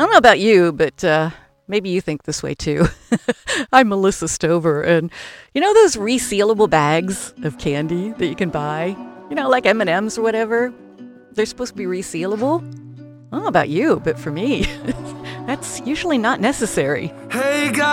don't know about you, but maybe you think this way too. I'm Melissa Stover, and you know those resealable bags of candy that you can buy? You know, like M&Ms or whatever? They're supposed to be resealable. I don't know about you, but for me, that's usually not necessary. Hey guys!